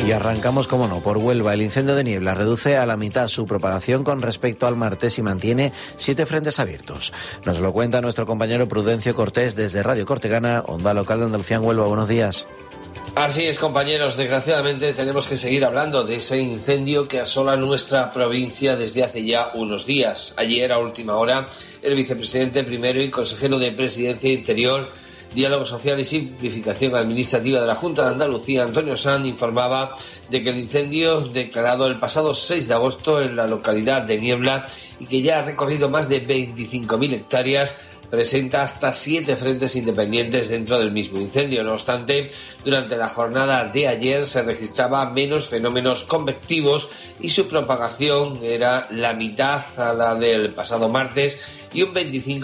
Y arrancamos, como no, por Huelva. El incendio de Niebla reduce a la mitad su propagación con respecto al martes y mantiene 7 frentes abiertos. Nos lo cuenta nuestro compañero Prudencio Cortés desde Radio Cortegana, Onda Local de Andalucía en Huelva. Buenos días. Así es, compañeros. Desgraciadamente tenemos que seguir hablando de ese incendio que asola nuestra provincia desde hace ya unos días. Ayer, a última hora, el vicepresidente primero y consejero de Presidencia e Interior, Diálogo Social y Simplificación Administrativa de la Junta de Andalucía, Antonio Sanz, informaba de que el incendio declarado el pasado 6 de agosto en la localidad de Niebla y que ya ha recorrido más de 25.000 hectáreas, presenta hasta 7 frentes independientes dentro del mismo incendio. No obstante, durante la jornada de ayer se registraba menos fenómenos convectivos y su propagación era la mitad a la del pasado martes y un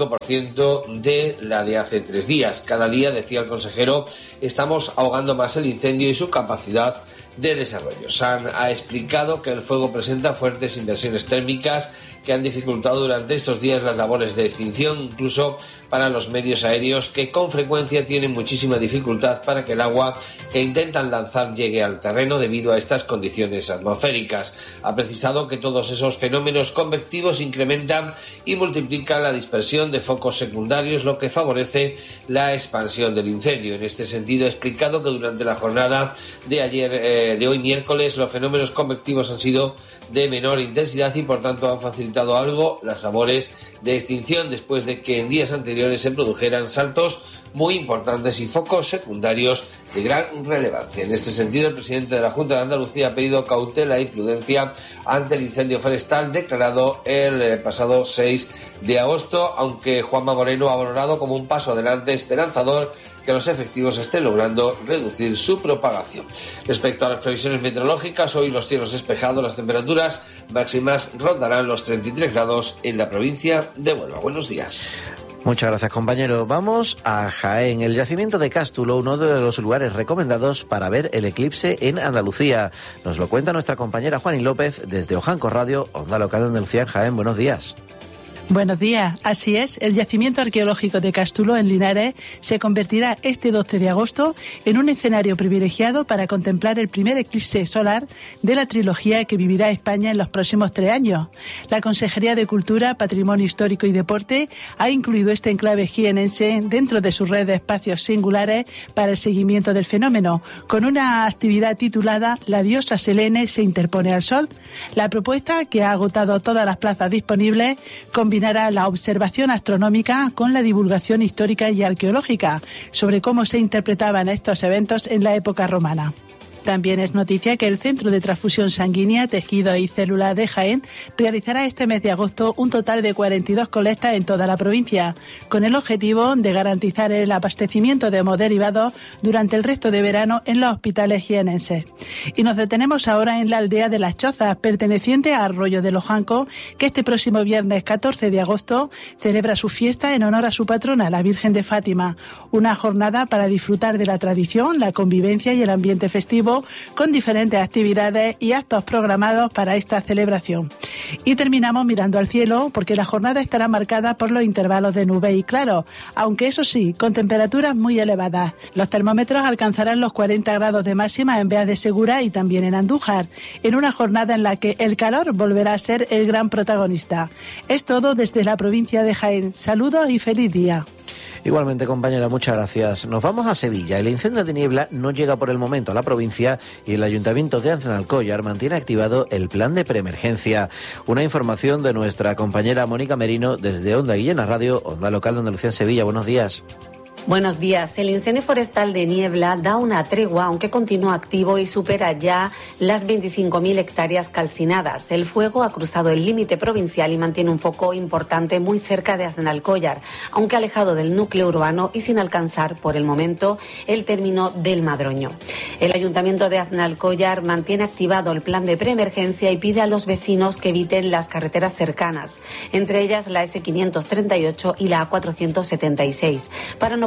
25% de la de hace 3 días. Cada día, decía el consejero, estamos ahogando más el incendio y su capacidad de desarrollo. Sanz ha explicado que el fuego presenta fuertes inversiones térmicas que han dificultado durante estos días las labores de extinción, incluso para los medios aéreos, que con frecuencia tienen muchísima dificultad para que el agua que intentan lanzar llegue al terreno debido a estas condiciones atmosféricas. Ha precisado que todos esos fenómenos convectivos incrementan y multiplican la dispersión de focos secundarios, lo que favorece la expansión del incendio. En este sentido, ha explicado que durante la jornada de ayer, de hoy miércoles, los fenómenos convectivos han sido de menor intensidad y por tanto han facilitado algo las labores de extinción después de que en días anteriores se produjeran saltos muy importantes y focos secundarios de gran relevancia. En este sentido, el presidente de la Junta de Andalucía ha pedido cautela y prudencia ante el incendio forestal declarado el pasado 6 de agosto, aunque Juanma Moreno ha valorado como un paso adelante esperanzador que los efectivos estén logrando reducir su propagación. Respecto a las previsiones meteorológicas, hoy los cielos despejados, las temperaturas máximas rondarán los 33 grados en la provincia de Huelva. Buenos días. Muchas gracias, compañero. Vamos a Jaén. El yacimiento de Cástulo, uno de los lugares recomendados para ver el eclipse en Andalucía. Nos lo cuenta nuestra compañera Juani López desde Ojanco Radio, Onda Local de Andalucía en Jaén. Buenos días. Buenos días, así es, el yacimiento arqueológico de Cástulo en Linares se convertirá este 12 de agosto en un escenario privilegiado para contemplar el primer eclipse solar de la trilogía que vivirá España en los próximos 3 años. La Consejería de Cultura, Patrimonio Histórico y Deporte ha incluido este enclave jienense dentro de su red de espacios singulares para el seguimiento del fenómeno, con una actividad titulada La diosa Selene se interpone al sol. La propuesta, que ha agotado todas las plazas disponibles, combinará la observación astronómica con la divulgación histórica y arqueológica sobre cómo se interpretaban estos eventos en la época romana. También es noticia que el Centro de Transfusión Sanguínea, Tejidos y Células de Jaén realizará este mes de agosto un total de 42 colectas en toda la provincia, con el objetivo de garantizar el abastecimiento de hemoderivados durante el resto de verano en los hospitales jienenses. Y nos detenemos ahora en la aldea de Las Chozas, perteneciente a Arroyo de Ojanco, que este próximo viernes 14 de agosto celebra su fiesta en honor a su patrona, la Virgen de Fátima. Una jornada para disfrutar de la tradición, la convivencia y el ambiente festivo, con diferentes actividades y actos programados para esta celebración. Y terminamos mirando al cielo, porque la jornada estará marcada por los intervalos de nubes y claros, aunque eso sí, con temperaturas muy elevadas. Los termómetros alcanzarán los 40 grados de máxima en Beas de Segura y también en Andújar, en una jornada en la que el calor volverá a ser el gran protagonista. Es todo desde la provincia de Jaén. Saludos y feliz día. Igualmente, compañera, muchas gracias. Nos vamos a Sevilla. El incendio de Niebla no llega por el momento a la provincia y el Ayuntamiento de Aznalcóllar mantiene activado el plan de preemergencia. Una información de nuestra compañera Mónica Merino desde Onda Guillena Radio, Onda Local de Andalucía en Sevilla. Buenos días. Buenos días. El incendio forestal de Niebla da una tregua, aunque continúa activo y supera ya las 25.000 hectáreas calcinadas. El fuego ha cruzado el límite provincial y mantiene un foco importante muy cerca de Aznalcóllar, aunque alejado del núcleo urbano y sin alcanzar, por el momento, el término del Madroño. El Ayuntamiento de Aznalcóllar mantiene activado el plan de preemergencia y pide a los vecinos que eviten las carreteras cercanas, entre ellas la S538 y la A476, para no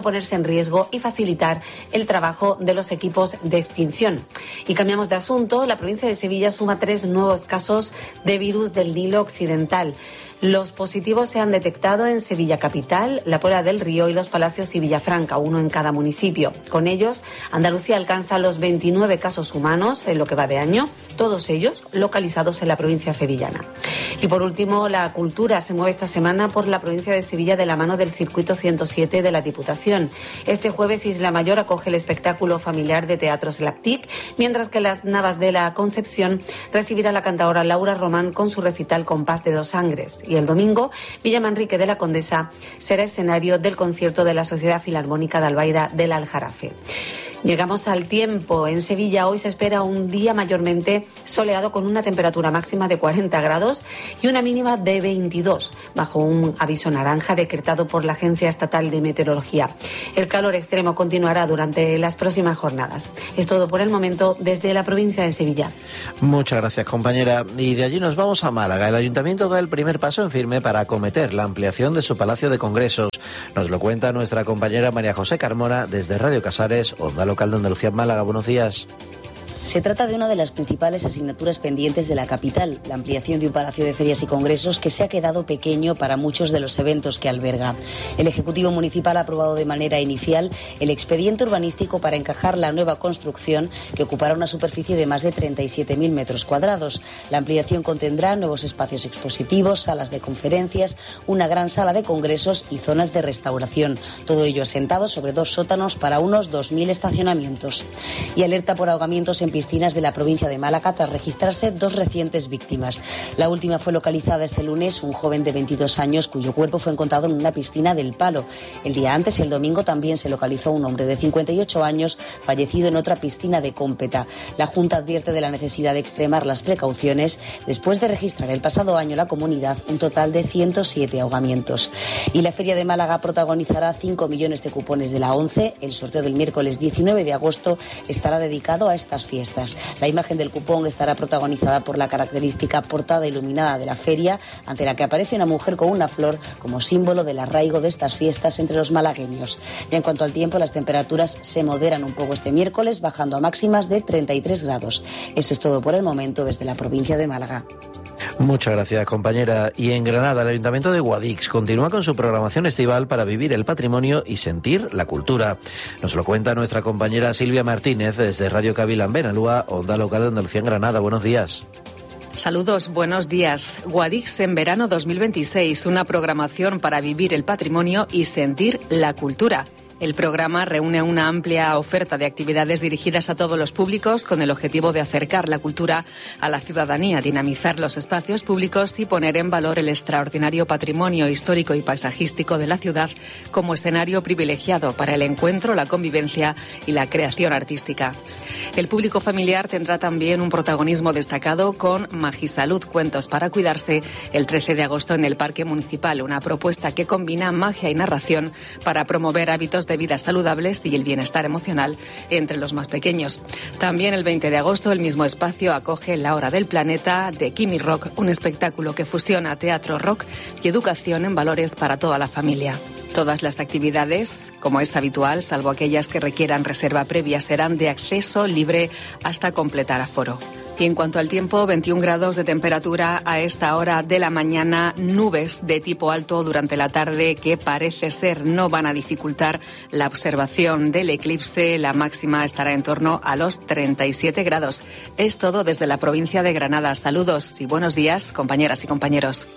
ponerse en riesgo y facilitar el trabajo de los equipos de extinción. Y cambiamos de asunto. La provincia de Sevilla suma 3 nuevos casos de virus del Nilo Occidental. Los positivos se han detectado en Sevilla Capital, La Puebla del Río y Los Palacios y Villafranca, uno en cada municipio. Con ellos, Andalucía alcanza los 29 casos humanos en lo que va de año, todos ellos localizados en la provincia sevillana. Y por último, la cultura se mueve esta semana por la provincia de Sevilla de la mano del Circuito 107 de la Diputación. Este jueves Isla Mayor acoge el espectáculo familiar de teatro Slaptic, mientras que Las Navas de la Concepción recibirá a la cantaora Laura Román con su recital Compás de dos Sangres. Y el domingo, Villamanrique de la Condesa será escenario del concierto de la Sociedad Filarmónica de Albaida del Aljarafe. Llegamos al tiempo. En Sevilla hoy se espera un día mayormente soleado con una temperatura máxima de 40 grados y una mínima de 22, bajo un aviso naranja decretado por la Agencia Estatal de Meteorología. El calor extremo continuará durante las próximas jornadas. Es todo por el momento desde la provincia de Sevilla. Muchas gracias, compañera. Y de allí nos vamos a Málaga. El Ayuntamiento da el primer paso en firme para acometer la ampliación de su Palacio de Congresos. Nos lo cuenta nuestra compañera María José Carmona desde Radio Casares, Onda Local de Andalucía en Málaga. Buenos días. Se trata de una de las principales asignaturas pendientes de la capital, la ampliación de un palacio de ferias y congresos que se ha quedado pequeño para muchos de los eventos que alberga. El Ejecutivo Municipal ha aprobado de manera inicial el expediente urbanístico para encajar la nueva construcción, que ocupará una superficie de más de 37.000 metros cuadrados. La ampliación contendrá nuevos espacios expositivos, salas de conferencias, una gran sala de congresos y zonas de restauración. Todo ello asentado sobre 2 sótanos para unos 2.000 estacionamientos. Y alerta por ahogamientos en piscinas de la provincia de Málaga tras registrarse 2 recientes víctimas. La última fue localizada este lunes, un joven de 22 años cuyo cuerpo fue encontrado en una piscina del Palo. El día antes, el domingo, también se localizó un hombre de 58 años fallecido en otra piscina de Cómpeta. La Junta advierte de la necesidad de extremar las precauciones después de registrar el pasado año en la comunidad un total de 107 ahogamientos. Y la Feria de Málaga protagonizará 5 millones de cupones de la ONCE. El sorteo del miércoles 19 de agosto estará dedicado a estas fiestas. La imagen del cupón estará protagonizada por la característica portada iluminada de la feria, ante la que aparece una mujer con una flor como símbolo del arraigo de estas fiestas entre los malagueños. Y en cuanto al tiempo, las temperaturas se moderan un poco este miércoles, bajando a máximas de 33 grados. Esto es todo por el momento desde la provincia de Málaga. Muchas gracias, compañera. Y en Granada, el Ayuntamiento de Guadix continúa con su programación estival para vivir el patrimonio y sentir la cultura. Nos lo cuenta nuestra compañera Silvia Martínez desde Radio Cabil en Benalúa, Onda Local de Andalucía en Granada. Buenos días. Saludos, buenos días. Guadix en verano 2026, una programación para vivir el patrimonio y sentir la cultura. El programa reúne una amplia oferta de actividades dirigidas a todos los públicos con el objetivo de acercar la cultura a la ciudadanía, dinamizar los espacios públicos y poner en valor el extraordinario patrimonio histórico y paisajístico de la ciudad como escenario privilegiado para el encuentro, la convivencia y la creación artística. El público familiar tendrá también un protagonismo destacado con Magisalud, cuentos para cuidarse, el 13 de agosto en el Parque Municipal, una propuesta que combina magia y narración para promover hábitos de vida saludables y el bienestar emocional entre los más pequeños. También el 20 de agosto el mismo espacio acoge La Hora del Planeta de Kimi Rock, un espectáculo que fusiona teatro, rock y educación en valores para toda la familia. Todas las actividades, como es habitual, salvo aquellas que requieran reserva previa, serán de acceso libre hasta completar aforo. Y en cuanto al tiempo, 21 grados de temperatura a esta hora de la mañana, nubes de tipo alto durante la tarde que parece ser no van a dificultar la observación del eclipse. La máxima estará en torno a los 37 grados. Es todo desde la provincia de Granada. Saludos y buenos días, compañeras y compañeros.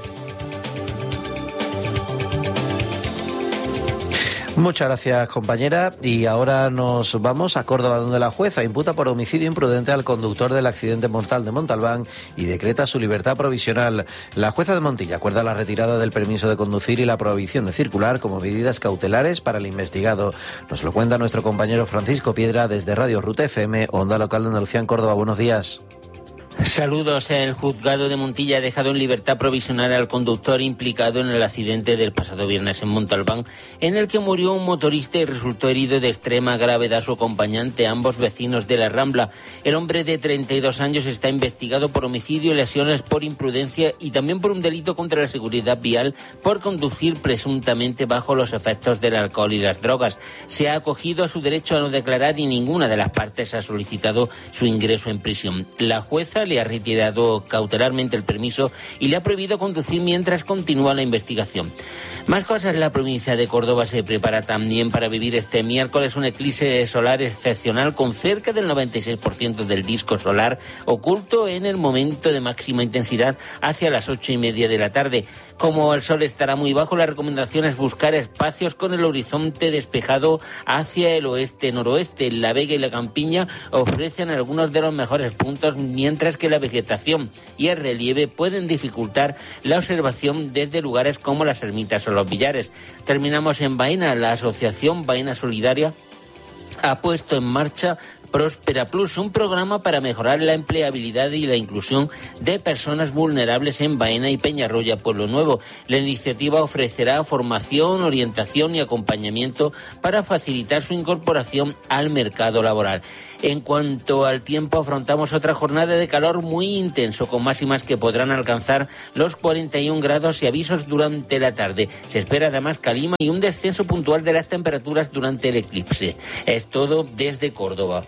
Muchas gracias, compañera. Y ahora nos vamos a Córdoba, donde la jueza imputa por homicidio imprudente al conductor del accidente mortal de Montalbán y decreta su libertad provisional. La jueza de Montilla acuerda la retirada del permiso de conducir y la prohibición de circular como medidas cautelares para el investigado. Nos lo cuenta nuestro compañero Francisco Piedra desde Radio Ruta FM, Onda Local de Andalucía en Córdoba. Buenos días. Saludos. El juzgado de Montilla ha dejado en libertad provisional al conductor implicado en el accidente del pasado viernes en Montalbán, en el que murió un motorista y resultó herido de extrema gravedad su acompañante, ambos vecinos de la Rambla. El hombre de 32 años está investigado por homicidio y lesiones por imprudencia y también por un delito contra la seguridad vial por conducir presuntamente bajo los efectos del alcohol y las drogas. Se ha acogido a su derecho a no declarar y ninguna de las partes ha solicitado su ingreso en prisión. La jueza le ha retirado cautelarmente el permiso y le ha prohibido conducir mientras continúa la investigación. Más cosas. La provincia de Córdoba se prepara también para vivir este miércoles un eclipse solar excepcional con cerca del 96% del disco solar oculto en el momento de máxima intensidad hacia las 8:30 de la tarde. Como el sol estará muy bajo, la recomendación es buscar espacios con el horizonte despejado hacia el oeste-noroeste. La Vega y la Campiña ofrecen algunos de los mejores puntos, mientras que la vegetación y el relieve pueden dificultar la observación desde lugares como las ermitas o los billares. Terminamos en Baena. La asociación Baena Solidaria ha puesto en marcha Próspera Plus, un programa para mejorar la empleabilidad y la inclusión de personas vulnerables en Baena y Peñarroya, Pueblo Nuevo. La iniciativa ofrecerá formación, orientación y acompañamiento para facilitar su incorporación al mercado laboral. En cuanto al tiempo, afrontamos otra jornada de calor muy intenso, con máximas que podrán alcanzar los 41 grados y avisos durante la tarde. Se espera además calima y un descenso puntual de las temperaturas durante el eclipse. Es todo desde Córdoba.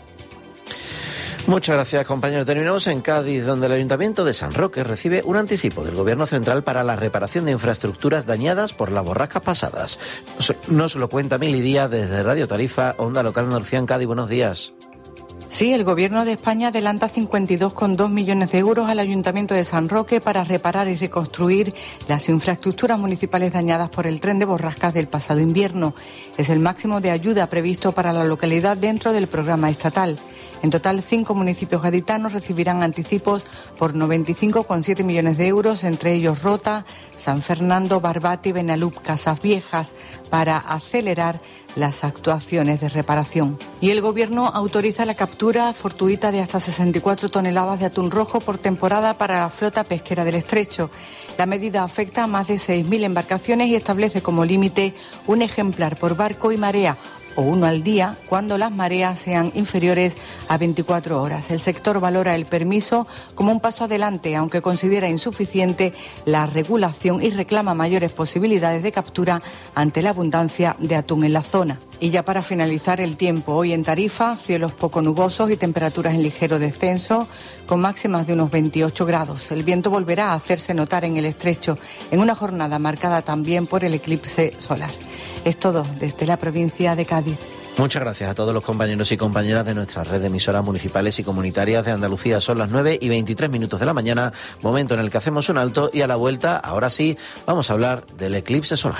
Muchas gracias, compañero. Terminamos en Cádiz, donde el Ayuntamiento de San Roque recibe un anticipo del Gobierno Central para la reparación de infraestructuras dañadas por las borrascas pasadas. Nos lo cuenta Mili Díaz desde Radio Tarifa, Onda Local Andalucía en Cádiz. Buenos días. Sí, el Gobierno de España adelanta 52,2 millones de euros al Ayuntamiento de San Roque para reparar y reconstruir las infraestructuras municipales dañadas por el tren de borrascas del pasado invierno. Es el máximo de ayuda previsto para la localidad dentro del programa estatal. En total, 5 municipios gaditanos recibirán anticipos por 95,7 millones de euros, entre ellos Rota, San Fernando, Barbate y Benalup, Casas Viejas, para acelerar las actuaciones de reparación. Y el Gobierno autoriza la captura fortuita de hasta 64 toneladas de atún rojo por temporada para la flota pesquera del Estrecho. La medida afecta a más de 6.000 embarcaciones y establece como límite un ejemplar por barco y marea, o uno al día, cuando las mareas sean inferiores a 24 horas. El sector valora el permiso como un paso adelante, aunque considera insuficiente la regulación y reclama mayores posibilidades de captura ante la abundancia de atún en la zona. Y ya para finalizar el tiempo, hoy en Tarifa, cielos poco nubosos y temperaturas en ligero descenso, con máximas de unos 28 grados. El viento volverá a hacerse notar en el Estrecho, en una jornada marcada también por el eclipse solar. Es todo desde la provincia de Cádiz. Muchas gracias a todos los compañeros y compañeras de nuestra red de emisoras municipales y comunitarias de Andalucía. Son las 9:23 de la mañana, momento en el que hacemos un alto y a la vuelta, ahora sí, vamos a hablar del eclipse solar.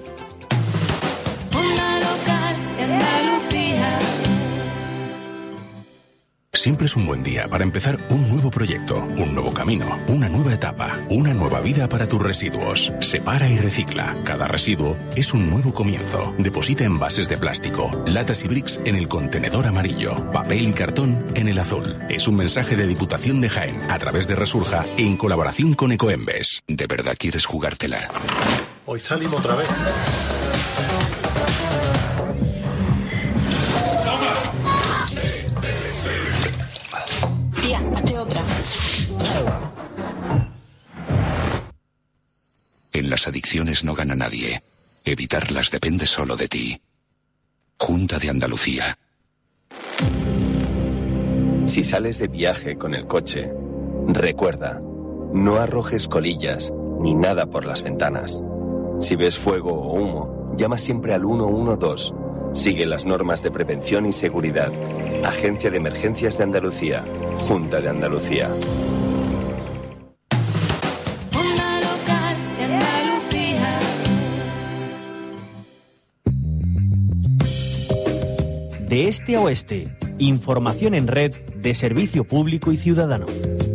Siempre es un buen día para empezar un nuevo proyecto, un nuevo camino, una nueva etapa, una nueva vida para tus residuos. Separa y recicla. Cada residuo es un nuevo comienzo. Deposita envases de plástico, latas y bricks en el contenedor amarillo, papel y cartón en el azul. Es un mensaje de Diputación de Jaén a través de Resurja en colaboración con Ecoembes. ¿De verdad quieres jugártela? Hoy salimos otra vez. Tía, hazte otra. En las adicciones no gana nadie. Evitarlas depende solo de ti. Junta de Andalucía. Si sales de viaje con el coche, recuerda, no arrojes colillas ni nada por las ventanas. Si ves fuego o humo, llama siempre al 112. Sigue las normas de prevención y seguridad. Agencia de Emergencias de Andalucía. Junta de Andalucía. Onda Local de Andalucía. De este a oeste, información en red de servicio público y ciudadano.